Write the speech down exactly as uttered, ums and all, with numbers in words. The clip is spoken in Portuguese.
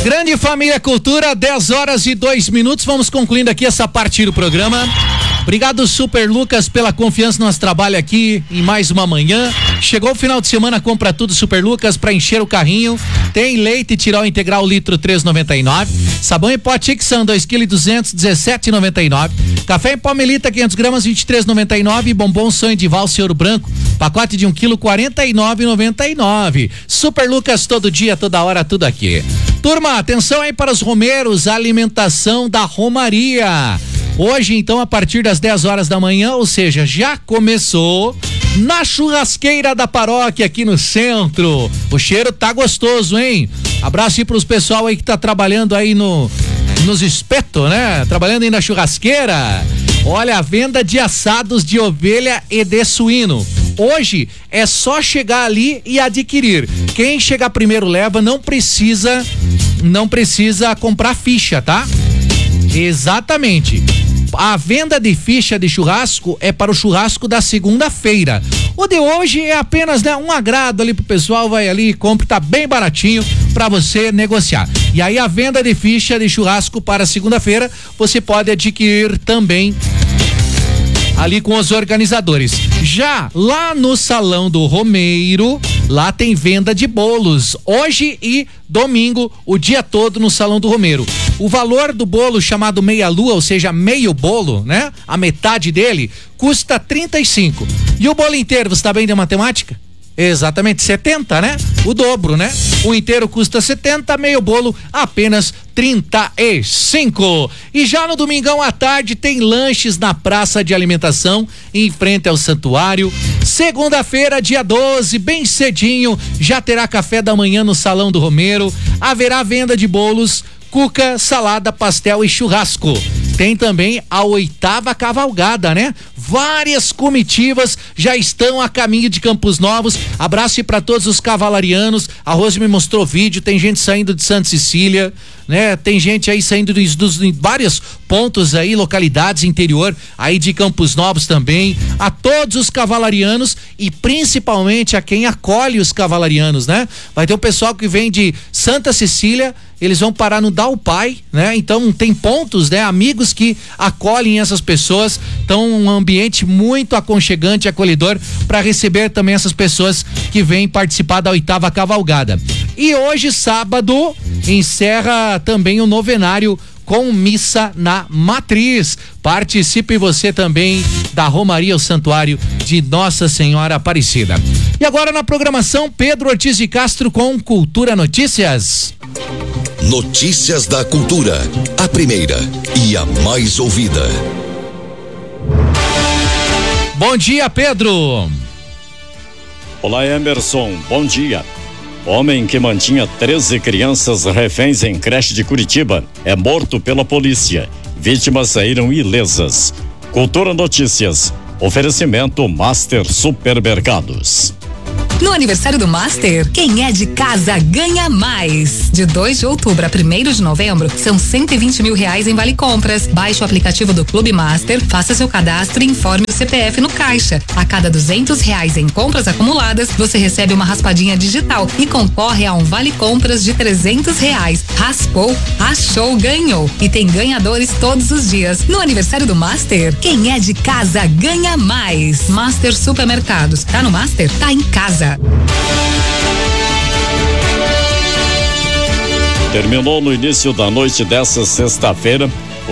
Grande Família Cultura, dez horas e dois minutos. Vamos concluindo aqui essa parte do programa. Obrigado, Super Lucas, pela confiança no nosso trabalho aqui em mais uma manhã. Chegou o final de semana, compra tudo Super Lucas para encher o carrinho. Tem leite Tirol integral litro três e noventa e nove. Sabão em pó Tixan dois quilos e duzentos, dezessete e noventa e nove. Café em pó Melita quinhentos gramas, vinte e três e noventa e nove. E bombom Sonho de Valsa Ouro Branco, pacote de um quilo, quarenta e nove e noventa e nove. Super Lucas, todo dia, toda hora, tudo aqui. Turma, atenção aí para os romeiros, a alimentação da Romaria. Hoje, então, a partir das dez horas da manhã, ou seja, já começou na churrasqueira da paróquia aqui no centro. O cheiro tá gostoso, hein? Abraço aí pros pessoal aí que tá trabalhando aí no nos espetos, né? Trabalhando aí na churrasqueira. Olha, a venda de assados de ovelha e de suíno. Hoje é só chegar ali e adquirir. Quem chegar primeiro leva, não precisa, não precisa comprar ficha, tá? Exatamente. A venda de ficha de churrasco é para o churrasco da segunda-feira. O de hoje é apenas, né, um agrado ali pro pessoal, vai ali e compra, tá bem baratinho para você negociar. E aí a venda de ficha de churrasco para segunda-feira, você pode adquirir também ali com os organizadores. Já lá no Salão do Romeiro, lá tem venda de bolos, hoje e domingo, o dia todo no Salão do Romeiro. O valor do bolo chamado meia lua, ou seja, meio bolo, né? A metade dele custa trinta e cinco. E o bolo inteiro, você tá bem de matemática? Exatamente, setenta, né? O dobro, né? O inteiro custa setenta, meio bolo apenas trinta e cinco. E já no domingão à tarde tem lanches na praça de alimentação em frente ao santuário. Segunda-feira, dia doze, bem cedinho, já terá café da manhã no Salão do Romeiro. Haverá venda de bolos, cuca, salada, pastel e churrasco. Tem também a oitava cavalgada, né? Várias comitivas já estão a caminho de Campos Novos. Abraço para todos os cavalarianos. A Rose me mostrou vídeo, tem gente saindo de Santa Cecília, né? Tem gente aí saindo dos, dos vários pontos aí, localidades interior aí de Campos Novos também. A todos os cavalarianos e principalmente a quem acolhe os cavalarianos, né? Vai ter o pessoal que vem de Santa Cecília, eles vão parar no Dalpai, né? Então tem pontos, né? Amigos que acolhem essas pessoas, então um ambiente muito aconchegante e acolhedor para receber também essas pessoas que vêm participar da oitava cavalgada. E hoje, sábado, encerra também o novenário com missa na Matriz. Participe você também da Romaria, o Santuário de Nossa Senhora Aparecida. E agora na programação, Pedro Ortiz de Castro com Cultura Notícias. Notícias da Cultura, a primeira e a mais ouvida. Bom dia, Pedro. Olá, Emerson, bom dia. Homem que mantinha treze crianças reféns em creche de Curitiba é morto pela polícia. Vítimas saíram ilesas. Cultura Notícias. Oferecimento Master Supermercados. No aniversário do Master, quem é de casa ganha mais. De dois de outubro a primeiro de novembro, são cento e vinte mil reais em vale compras. Baixe o aplicativo do Clube Master, faça seu cadastro e informe o C P F no caixa. A cada duzentos reais em compras acumuladas, você recebe uma raspadinha digital e concorre a um vale compras de trezentos reais. Raspou, achou, ganhou. E tem ganhadores todos os dias. No aniversário do Master, quem é de casa ganha mais. Master Supermercados. Tá no Master? Tá em casa. Terminou no início da noite dessa sexta-feira